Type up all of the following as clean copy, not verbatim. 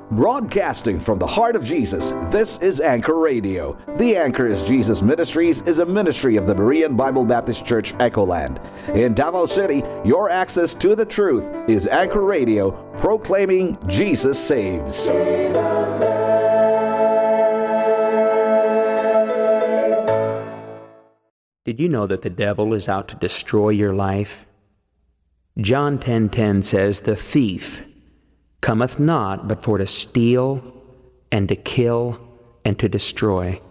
Broadcasting from the heart of Jesus, this is Anchor Radio. The Anchor is Jesus Ministries is a ministry of the Berean Bible Baptist Church, Echoland. In Davao City, your access to the truth is Anchor Radio, proclaiming Jesus saves. Jesus saves. Did you know that the devil is out to destroy your life? John 10:10 says, "The thief cometh not but for to steal and to kill and to destroy."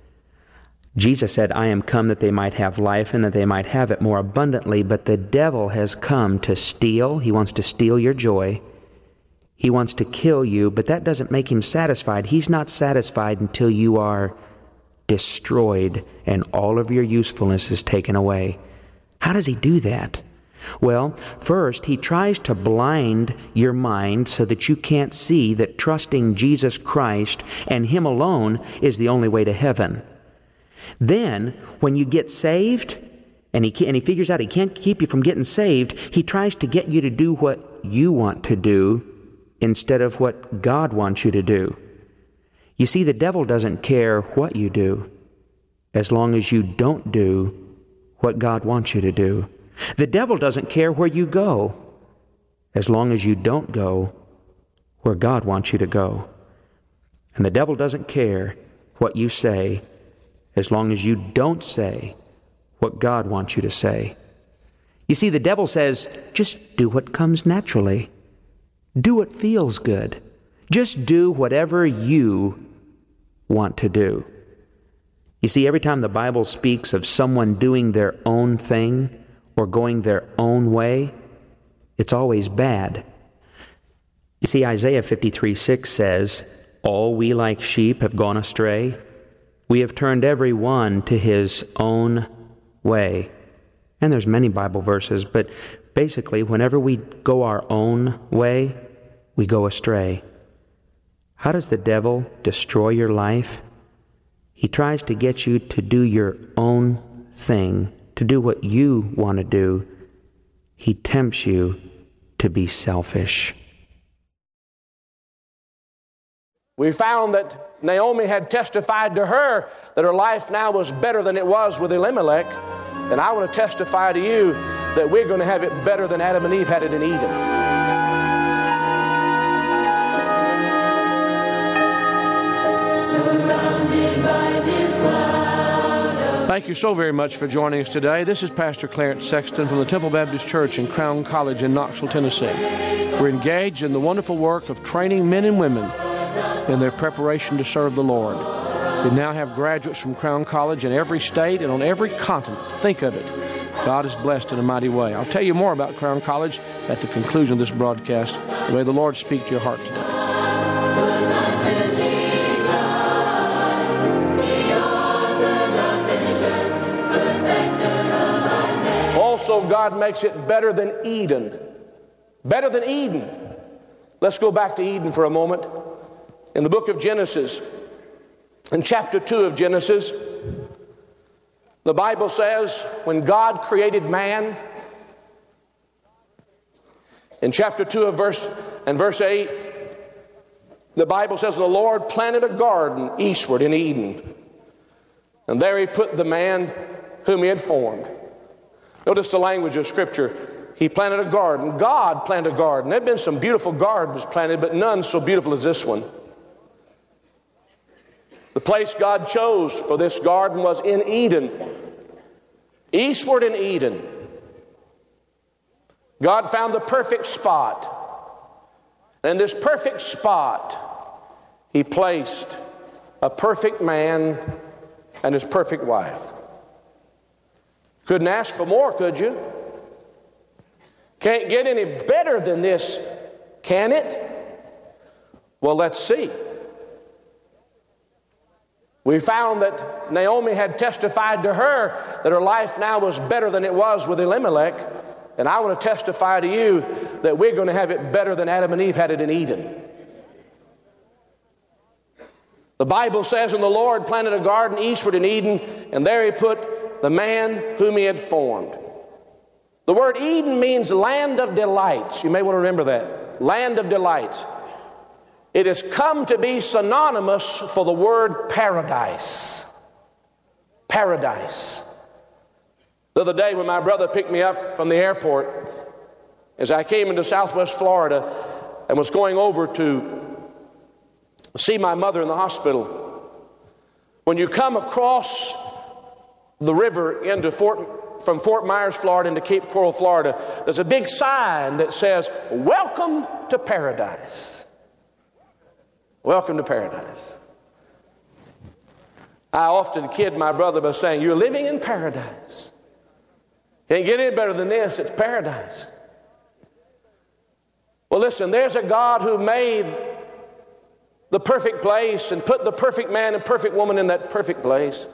Jesus said, "I am come that they might have life and that they might have it more abundantly," but the devil has come to steal. He wants to steal your joy. He wants to kill you, but that doesn't make him satisfied. He's not satisfied until you are destroyed and all of your usefulness is taken away. How does he do that? Well, first, he tries to blind your mind so that you can't see that trusting Jesus Christ and Him alone is the only way to heaven. Then, when you get saved, and he figures out he can't keep you from getting saved, he tries to get you to do what you want to do instead of what God wants you to do. You see, the devil doesn't care what you do as long as you don't do what God wants you to do. The devil doesn't care where you go as long as you don't go where God wants you to go. And the devil doesn't care what you say as long as you don't say what God wants you to say. You see, the devil says, just do what comes naturally. Do what feels good. Just do whatever you want to do. You see, every time the Bible speaks of someone doing their own thing or going their own way, it's always bad. You see, Isaiah 53:6 says, "All we like sheep have gone astray. We have turned every one to his own way." And there's many Bible verses, but basically, whenever we go our own way, we go astray. How does the devil destroy your life? He tries to get you to do your own thing, to do what you want to do. He tempts you to be selfish. We found that Naomi had testified to her that her life now was better than it was with Elimelech. And I want to testify to you that we're going to have it better than Adam and Eve had it in Eden. Thank you so very much for joining us today. This is Pastor Clarence Sexton from the Temple Baptist Church in Crown College in Knoxville, Tennessee. We're engaged in the wonderful work of training men and women in their preparation to serve the Lord. We now have graduates from Crown College in every state and on every continent. Think of it. God is blessed in a mighty way. I'll tell you more about Crown College at the conclusion of this broadcast. May the Lord speak to your heart today. Also, God makes it better than Eden. Better than Eden. Let's go back to Eden for a moment. In the book of Genesis, in chapter 2 of Genesis, the Bible says, when God created man, in chapter 2 of verse 8, the Bible says, the Lord planted a garden eastward in Eden, and there He put the man whom He had formed. Notice the language of Scripture. He planted a garden. God planted a garden. There have been some beautiful gardens planted, but none so beautiful as this one. The place God chose for this garden was in Eden. Eastward in Eden. God found the perfect spot. And in this perfect spot, He placed a perfect man and his perfect wife. Couldn't ask for more, could you? Can't get any better than this, can it? Well, let's see. We found that Naomi had testified to her that her life now was better than it was with Elimelech. And I want to testify to you that we're going to have it better than Adam and Eve had it in Eden. The Bible says, and the Lord planted a garden eastward in Eden, and there He put the man whom He had formed. The word Eden means land of delights. You may want to remember that. Land of delights. It has come to be synonymous for the word paradise. Paradise. The other day when my brother picked me up from the airport, as I came into Southwest Florida and was going over to see my mother in the hospital, when you come across the river from Fort Myers, Florida into Cape Coral, Florida, there's a big sign that says, "Welcome to Paradise." Welcome to paradise. I often kid my brother by saying, "You're living in paradise. Can't get any better than this. It's paradise." Well, listen, there's a God who made the perfect place and put the perfect man and perfect woman in that perfect place.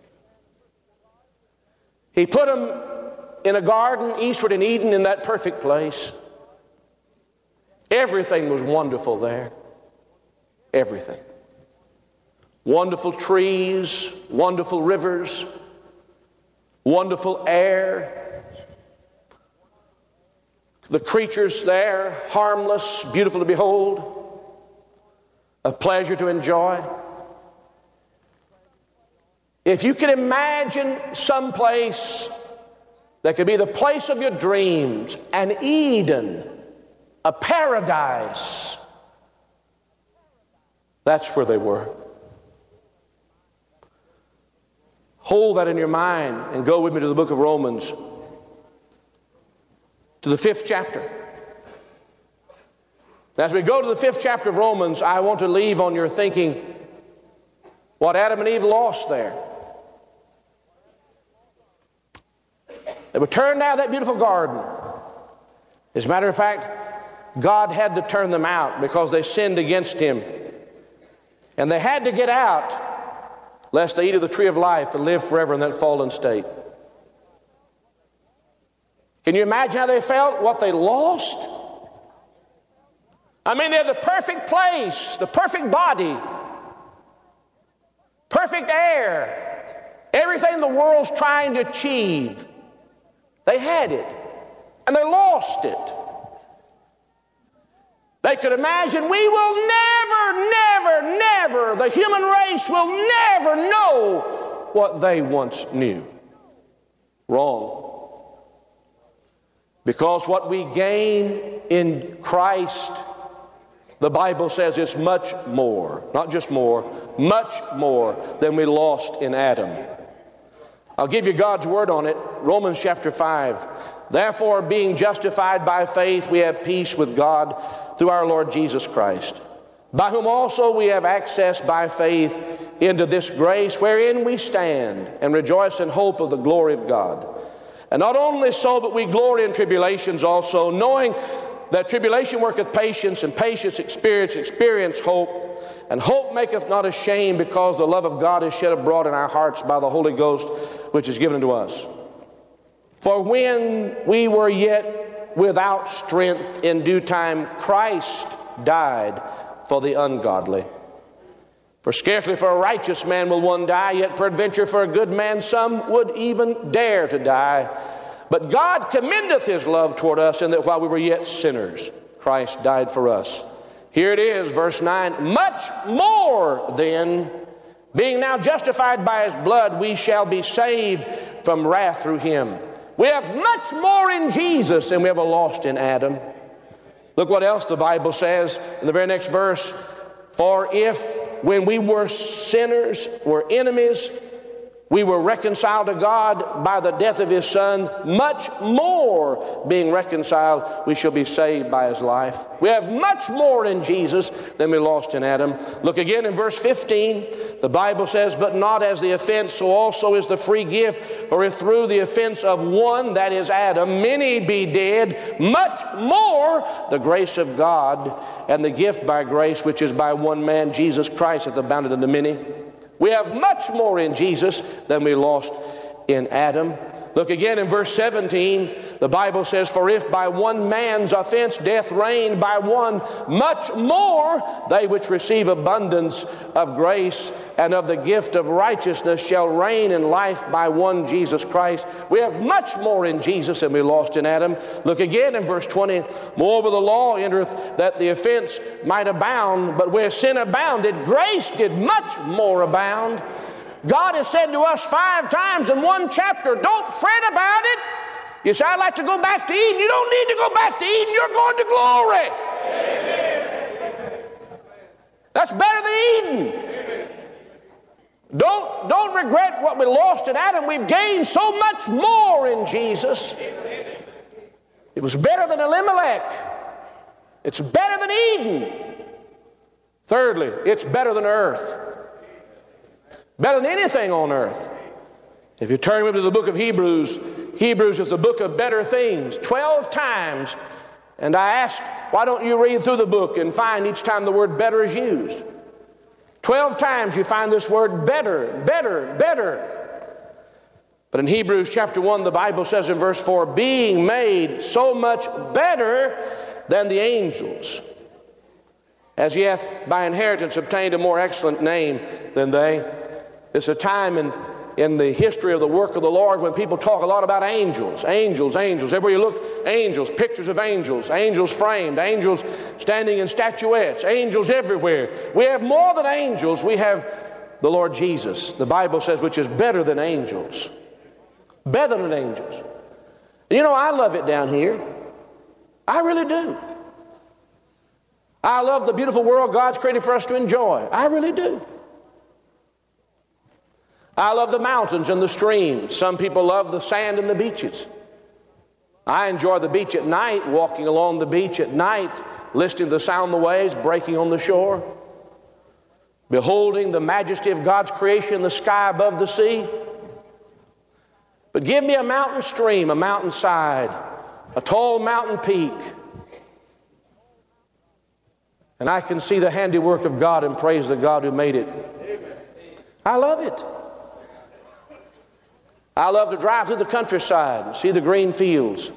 He put them in a garden eastward in Eden in that perfect place. Everything was wonderful there. Everything. Wonderful trees, wonderful rivers, wonderful air. The creatures there, harmless, beautiful to behold, a pleasure to enjoy. If you could imagine some place that could be the place of your dreams, an Eden, a paradise, that's where they were. Hold that in your mind and go with me to the book of Romans, to the 5th chapter. As we go to the 5th chapter of Romans, I want to leave on your thinking what Adam and Eve lost there. They were turned out of that beautiful garden. As a matter of fact, God had to turn them out because they sinned against Him. And they had to get out lest they eat of the tree of life and live forever in that fallen state. Can you imagine how they felt, what they lost? I mean, they're the perfect place, the perfect body, perfect air, everything the world's trying to achieve. They had it, and they lost it. They could imagine, we will never, the human race will never know what they once knew. Wrong. Because what we gain in Christ, the Bible says, is much more, not just more, much more than we lost in Adam. I'll give you God's word on it. Romans chapter 5. Therefore, being justified by faith, we have peace with God through our Lord Jesus Christ, by whom also we have access by faith into this grace wherein we stand and rejoice in hope of the glory of God. And not only so, but we glory in tribulations also, knowing that tribulation worketh patience, and patience experience hope. And hope maketh not ashamed, because the love of God is shed abroad in our hearts by the Holy Ghost, which is given unto us. For when we were yet without strength, in due time Christ died for the ungodly. For scarcely for a righteous man will one die, yet peradventure for a good man some would even dare to die. But God commendeth His love toward us, in that while we were yet sinners, Christ died for us. Here it is, verse 9. Much more then, being now justified by His blood, we shall be saved from wrath through Him. We have much more in Jesus than we ever lost in Adam. Look what else the Bible says in the very next verse. For if, when we were sinners, were enemies, we were reconciled to God by the death of His Son, much more being reconciled, we shall be saved by His life. We have much more in Jesus than we lost in Adam. Look again in verse 15. The Bible says, but not as the offense, so also is the free gift. For if through the offense of one, that is Adam, many be dead, much more the grace of God and the gift by grace, which is by one man, Jesus Christ, hath abounded unto many. We have much more in Jesus than we lost in Adam. Look again in verse 17. The Bible says, "For if by one man's offense death reigned by one, much more they which receive abundance of grace and of the gift of righteousness shall reign in life by one Jesus Christ." We have much more in Jesus than we lost in Adam. Look again in verse 20. "Moreover, the law entereth that the offense might abound, but where sin abounded, grace did much more abound." God has said to us 5 times in one chapter, don't fret about it. You say, "I'd like to go back to Eden." You don't need to go back to Eden. You're going to glory. Amen. That's better than Eden. Don't regret what we lost in Adam. We've gained so much more in Jesus. It was better than Elimelech. It's better than Eden. Thirdly, it's better than earth. Better than anything on earth. If you turn with me to the book of Hebrews, Hebrews is a book of better things. 12 times. And I ask, why don't you read through the book and find each time the word better is used? 12 times you find this word better, better, better. But in Hebrews chapter 1, the Bible says in verse 4, "Being made so much better than the angels, as he hath by inheritance obtained a more excellent name than they." It's a time in the history of the work of the Lord when people talk a lot about angels, angels, angels. Everywhere you look, angels, pictures of angels, angels framed, angels standing in statuettes, angels everywhere. We have more than angels. We have the Lord Jesus, the Bible says, which is better than angels. Better than angels. You know, I love it down here. I really do. I love the beautiful world God's created for us to enjoy. I really do. I love the mountains and the streams. Some people love the sand and the beaches. I enjoy the beach at night, walking along the beach at night, listening to the sound of the waves breaking on the shore, beholding the majesty of God's creation in the sky above the sea. But give me a mountain stream, a mountainside, a tall mountain peak, and I can see the handiwork of God and praise the God who made it. I love it. I love to drive through the countryside and see the green fields.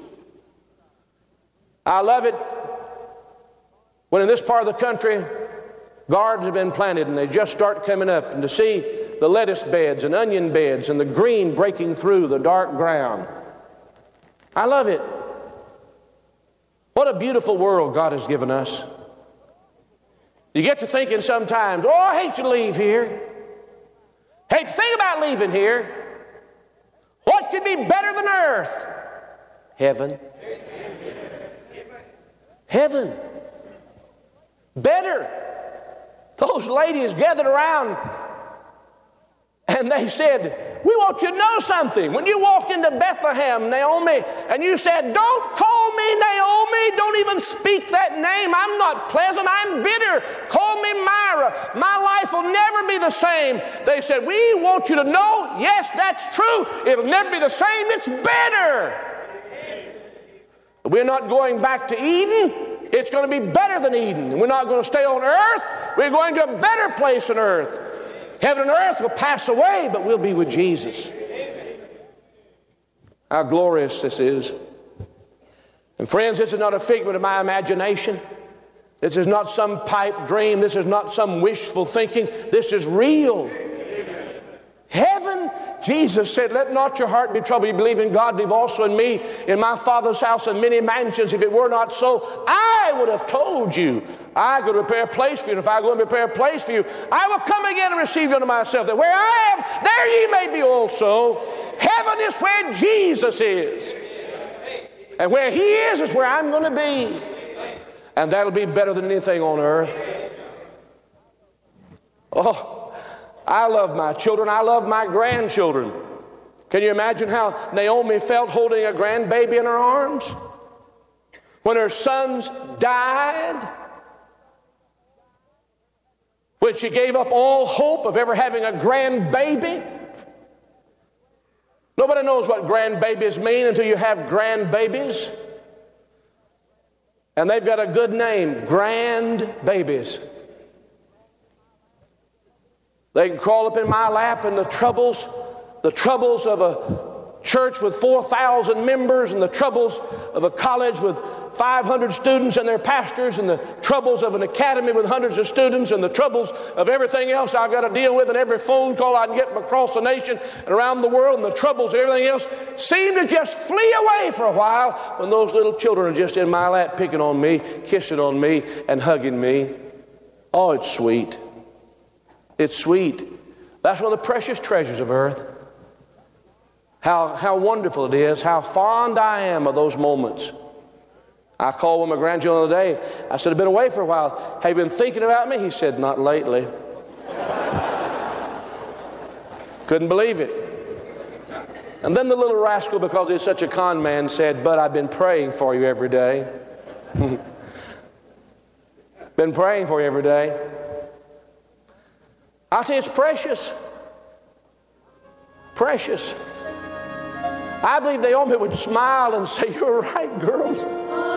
I love it when in this part of the country gardens have been planted and they just start coming up, and to see the lettuce beds and onion beds and the green breaking through the dark ground. I love it. What a beautiful world God has given us. You get to thinking sometimes, oh, I hate to leave here. Hate to think about leaving here. What could be better than earth? Heaven. Heaven. Better. Those ladies gathered around and they said, we want you to know something. When you walked into Bethlehem, Naomi, and you said, don't call me Naomi, don't even speak that name. I'm not pleasant, I'm bitter. Call me Myra. My life will never be the same. They said, we want you to know, yes, that's true. It'll never be the same. It's better. We're not going back to Eden. It's going to be better than Eden. We're not going to stay on earth. We're going to a better place on earth. Heaven and earth will pass away, but we'll be with Jesus. How glorious this is. And friends, this is not a figment of my imagination. This is not some pipe dream. This is not some wishful thinking. This is real. Heaven, Jesus said, let not your heart be troubled. You believe in God, believe also in me. In my Father's house are many mansions. If it were not so, I would have told you. I go to prepare a place for you. And if I go and prepare a place for you, I will come again and receive you unto myself. That where I am, there ye may be also. Heaven is where Jesus is. And where he is where I'm going to be. And that'll be better than anything on earth. Oh, I love my children. I love my grandchildren. Can you imagine how Naomi felt holding a grandbaby in her arms? When her sons died? When she gave up all hope of ever having a grandbaby? Nobody knows what grandbabies mean until you have grandbabies. And they've got a good name, grandbabies. They can crawl up in my lap, and the troubles of a church with 4,000 members and the troubles of a college with 500 students and their pastors and the troubles of an academy with hundreds of students and the troubles of everything else I've got to deal with and every phone call I can get from across the nation and around the world and the troubles of everything else seem to just flee away for a while when those little children are just in my lap picking on me, kissing on me, and hugging me. Oh, it's sweet. It's sweet. That's one of the precious treasures of earth. How wonderful it is, how fond I am of those moments. I called one of my grandchildren the other day. I said, I've been away for a while. Have you been thinking about me? He said, not lately. Couldn't believe it. And then the little rascal, because he's such a con man, said, but I've been praying for you every day. Been praying for you every day. I tell you, it's precious. Precious. I believe Naomi would smile and say, you're right, girls.